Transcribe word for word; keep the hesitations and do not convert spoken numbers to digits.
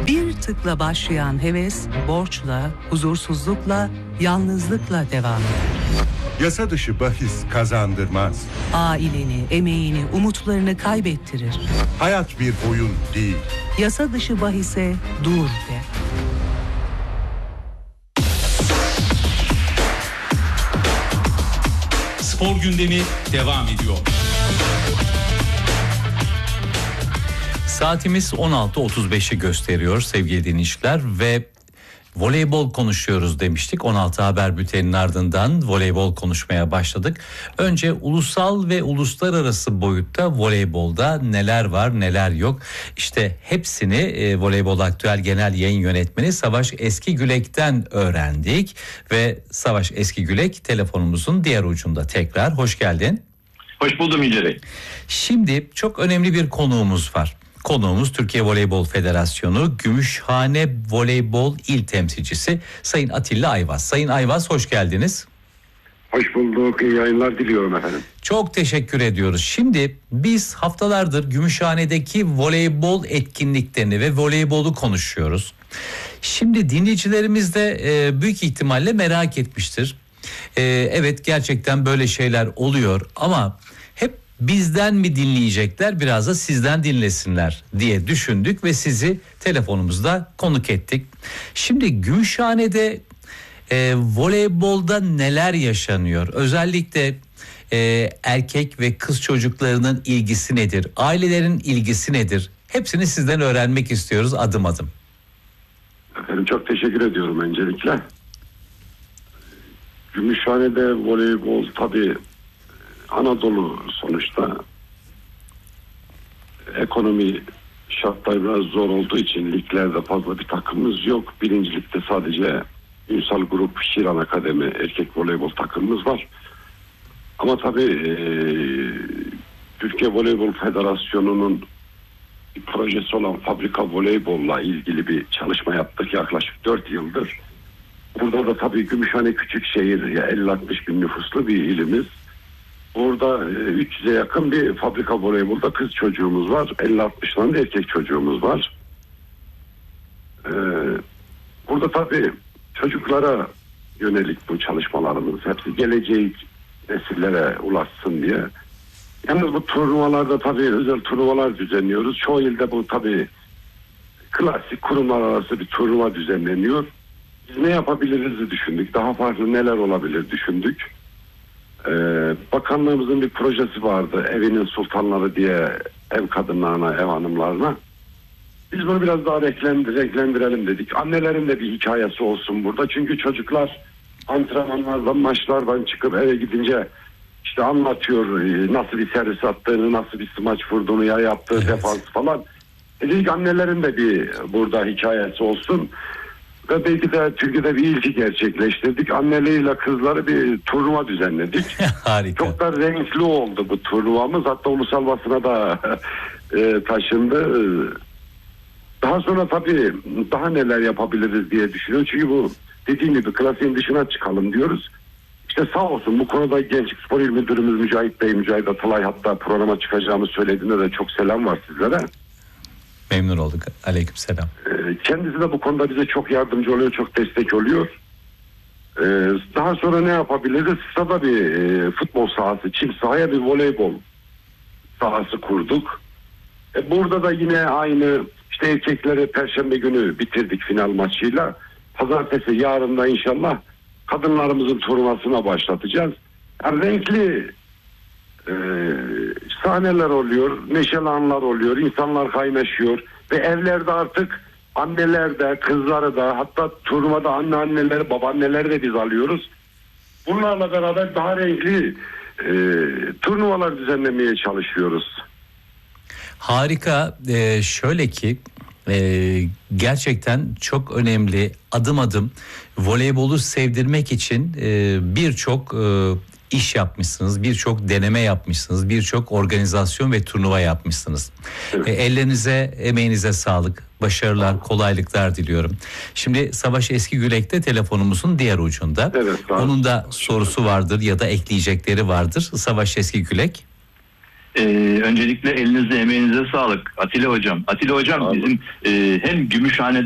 Bir tıkla başlayan heves, borçla, huzursuzlukla, yalnızlıkla devam eder. Yasa dışı bahis kazandırmaz. Aileni, emeğini, umutlarını kaybettirir. Hayat bir oyun değil. Yasa dışı bahise dur de. Spor gündemi devam ediyor. Saatimiz on altı otuz beşi gösteriyor sevgili dinleyiciler ve voleybol konuşuyoruz demiştik. on altı haber bülteninin ardından voleybol konuşmaya başladık. Önce ulusal ve uluslararası boyutta voleybolda neler var neler yok. İşte hepsini e, Voleybol Aktüel Genel Yayın Yönetmeni Savaş Eskigülek'ten öğrendik. Ve Savaş Eskigülek telefonumuzun diğer ucunda tekrar. Hoş geldin. Hoş buldum İlce Bey. Şimdi çok önemli bir konuğumuz var. Konuğumuz Türkiye Voleybol Federasyonu Gümüşhane Voleybol İl Temsilcisi Sayın Atilla Ayvaz. Sayın Ayvaz, hoş geldiniz. Hoş bulduk. İyi yayınlar diliyorum efendim. Çok teşekkür ediyoruz. Şimdi biz haftalardır Gümüşhane'deki voleybol etkinliklerini ve voleybolu konuşuyoruz. Şimdi dinleyicilerimiz de e, büyük ihtimalle merak etmiştir. E, evet, gerçekten böyle şeyler oluyor ama hep bizden mi dinleyecekler, biraz da sizden dinlesinler diye düşündük ve sizi telefonumuzda konuk ettik. Şimdi Gümüşhane'de e, voleybolda neler yaşanıyor? Özellikle e, erkek ve kız çocuklarının ilgisi nedir? Ailelerin ilgisi nedir? Hepsini sizden öğrenmek istiyoruz adım adım. Efendim çok teşekkür ediyorum öncelikle. Gümüşhane'de voleybol tabii Anadolu sonuçta, ekonomi şartlar biraz zor olduğu için liglerde fazla bir takımımız yok. Birincilikte sadece Ünsal Grup Şiran Akademi erkek voleybol takımımız var. Ama tabii e, Türkiye Voleybol Federasyonu'nun bir projesi olan Fabrika Voleybol'la ilgili bir çalışma yaptık yaklaşık dört yıldır. Burada da tabii Gümüşhane küçük şehir, ya elli altmış bin nüfuslu bir ilimiz. Burada üç yüze yakın bir fabrika voleybolda kız çocuğumuz var. elli altmış tane de erkek çocuğumuz var. Ee, burada tabii çocuklara yönelik bu çalışmalarımız hepsi geleceği nesillere ulaşsın diye. Yalnız bu turnuvalarda tabii özel turnuvalar düzenliyoruz. Çoğu ilde bu tabii klasik kurumlar arası bir turnuva düzenleniyor. Biz ne yapabiliriz düşündük. Daha farklı neler olabilir düşündük. Ee, bakanlığımızın bir projesi vardı, evinin sultanları diye, ev kadınlarına, ev hanımlarına. Biz bunu biraz daha renklendir, renklendirelim dedik. Annelerin de bir hikayesi olsun burada. Çünkü çocuklar antrenmanlardan, maçlardan çıkıp eve gidince işte anlatıyor nasıl bir servis attığını, nasıl bir smaç vurduğunu, ya yaptığı evet. defans falan. E dedik annelerin de bir burada hikayesi olsun. Ve belki de Türkiye'de bir ilki gerçekleştirdik. Anneleriyle kızları bir turnuva düzenledik. Harika. Çok da renkli oldu bu turnuvamız. Hatta ulusal basına da e, taşındı. Daha sonra tabii daha neler yapabiliriz diye düşünüyoruz. Çünkü bu dediğim gibi klasiğin dışına çıkalım diyoruz. İşte sağ olsun bu konuda Gençlik Spor İl Müdürümüz Mücahit Bey, Mücahit Atılay hatta programa çıkacağımı söylediğinde de çok selam var sizlere. Memnun olduk. Aleykümselam. Kendisi de bu konuda bize çok yardımcı oluyor, çok destek oluyor. Daha sonra ne yapabiliriz? Stada bir futbol sahası, çim sahaya bir voleybol sahası kurduk. Burada da yine aynı işte erkekleri Perşembe günü bitirdik final maçıyla. Pazartesi yarın da inşallah kadınlarımızın turnuvasına başlatacağız. Yani renkli Ee, sahneler oluyor, neşeli anlar oluyor, insanlar kaynaşıyor ve evlerde artık anneler de, kızları da, hatta turnuvada anneanneleri, babaanneleri de biz alıyoruz. Bunlarla beraber daha renkli e, turnuvalar düzenlemeye çalışıyoruz. Harika. Ee, şöyle ki e, gerçekten çok önemli, adım adım voleybolu sevdirmek için e, birçok e, iş yapmışsınız, birçok deneme yapmışsınız, birçok organizasyon ve turnuva yapmışsınız. Evet. E, ellerinize, emeğinize sağlık, başarılar, kolaylıklar diliyorum. Şimdi Savaş Eskigülek de telefonumuzun diğer ucunda. Evet, onun da sorusu vardır ya da ekleyecekleri vardır. Savaş Eskigülek. Ee, öncelikle elinize emeğinize sağlık Atilla Hocam. Atilla Hocam Sağ olun. bizim e, hem Gümüşhane'de